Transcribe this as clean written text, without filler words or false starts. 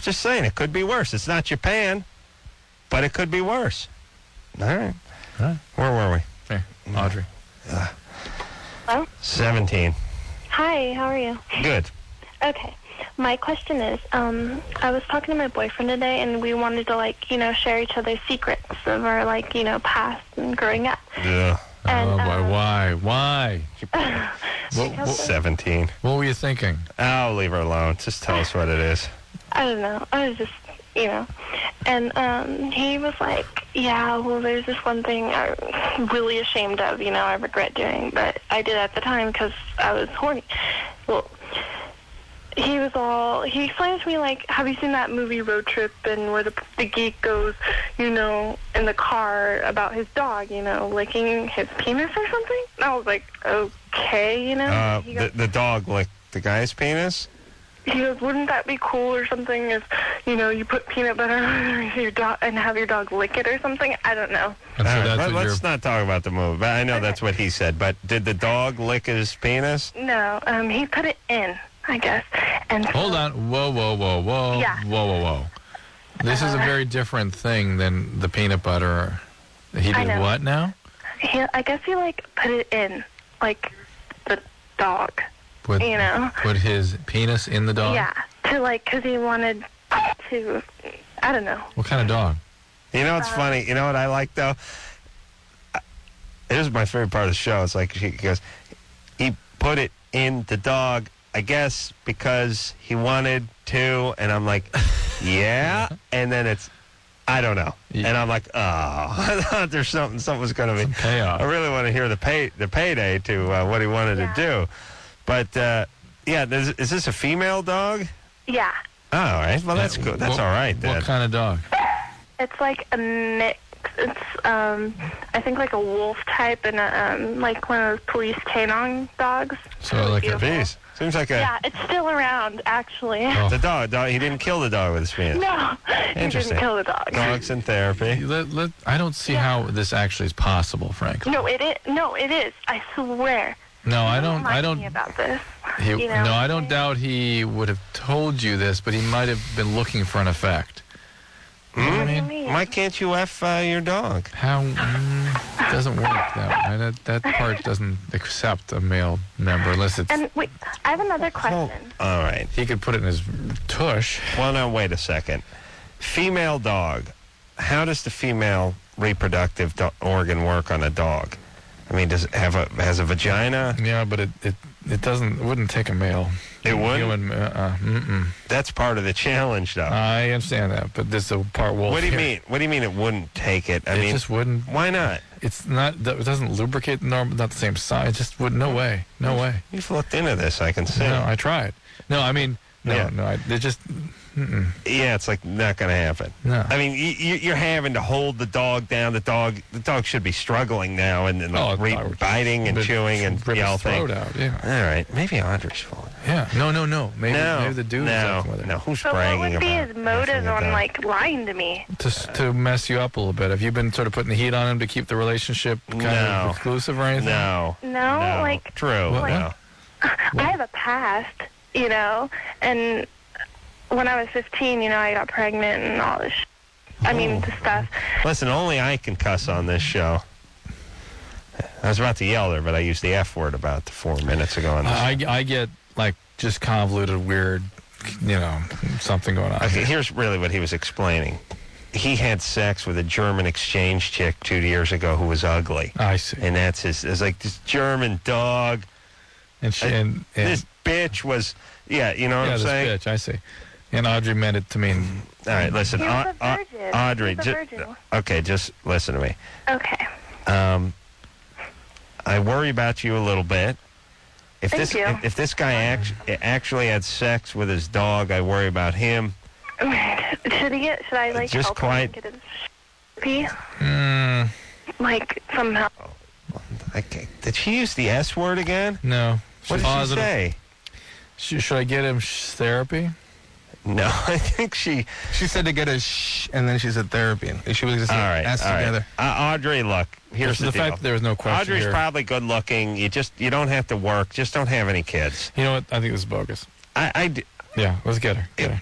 just saying, it could be worse. It's not Japan, but it could be worse. All right. Where were we? Hey, Audrey. Hello? 17. Hi, how are you? Good. Okay. My question is, I was talking to my boyfriend today, and we wanted to, share each other's secrets of our, past and growing up. Yeah. And, Oh, boy, why? 17. What were you thinking? I'll leave her alone. Just tell us what it is. I don't know. I was just, And he was like, yeah, well, there's this one thing I'm really ashamed of, I regret doing, but I did at the time because I was horny. Well, he explained to me, have you seen that movie Road Trip, and where the geek goes, in the car about his dog, licking his penis or something? And I was like, okay, He goes, the dog licked the guy's penis? He goes, wouldn't that be cool or something if, you put peanut butter on your dog and have your dog lick it or something? I don't know. Let's not talk about the movie. But I know that's what he said. But did the dog lick his penis? No, he put it in, I guess. And Hold on. Whoa. Yeah. Whoa. This is a very different thing than the peanut butter. He I did know. what now? I guess he, put it in, the dog. Put his penis in the dog? Yeah, because he wanted to, I don't know. What kind of dog? You know what's funny? You know what I like, though? Here's my favorite part of the show. It's like she goes, he put it in the dog, I guess, because he wanted to. And I'm like, yeah. And then it's, I don't know. Yeah. And I'm like, oh, I thought there's something was going to be. Some payoff. I really want to hear the payday to what he wanted to do. But, is this a female dog? Yeah. Oh, all right. Well, that's good. That's all right, then. What kind of dog? It's a mix. It's, I think a wolf type and one of those police canine dogs. So like a Beast. Seems like Yeah, it's still around, actually. Oh. The dog. He didn't kill the dog with his penis. No, he Interesting. didn't kill the dog. Dogs in therapy. I don't see how this actually is possible, frankly. No, it is. No, it is. I swear. No, I don't. Remind me about this. No, I don't doubt he would have told you this, but he might have been looking for an effect. You know what I mean? Why can't you F your dog? How? It doesn't work that way. That part doesn't accept a male member unless it's. And wait, I have another question. All right. He could put it in his tush. Well, now, wait a second. Female dog. How does the female reproductive organ work on a dog? I mean, does it has a vagina? Yeah, but it doesn't. It wouldn't take a male. It wouldn't? Human, That's part of the challenge, though. I understand that, but this is a part wolf. What do you here. mean? What do you mean it wouldn't take it? I It mean, just wouldn't. why not? It's not. It doesn't lubricate. Not the same size. It just would. No way. No way. You've looked into this, I can see. No, I tried. No, I mean, no, Yeah. no. They just. Yeah, it's not going to happen. No. I mean, you're having to hold the dog down. The dog should be struggling now and biting and chewing and rip his yelping. throat out. Yeah. All right, maybe Audrey's fault. Yeah. No. Maybe the dude. No. Who's But what bragging would be about his motive effing a on dog? lying to me? To mess you up a little bit. Have you been sort of putting the heat on him to keep the relationship kind of exclusive or anything? No. No, True. What? No. I have a past, and when I was 15, I got pregnant and all this the stuff. Listen, only I can cuss on this show. I was about to yell there, but I used the F word about 4 minutes ago on this. I get just convoluted, weird, something going on. Okay, here's really what he was explaining. He had sex with a German exchange chick 2 years ago who was ugly. I see. And that's it's this German dog. And this bitch was, you know what I'm saying? This bitch, I see. And Audrey meant it to mean. All right, listen, He was a virgin. Audrey, He was a virgin. okay, just listen to me. Okay. I worry about you a little bit. Thank you. If this guy actually had sex with his dog, I worry about him. Should I Just help quite- him get his pee? Somehow. Did she use the S word again? No. What did she say? Should I get him therapy? No, I think she said to get a and then she said therapy. She was just all right, asked together. Audrey, look, here's the deal. fact that there was no question Audrey's here. probably good looking. You don't have to work. Just don't have any kids. You know what? I think this is bogus. I Yeah, let's get her.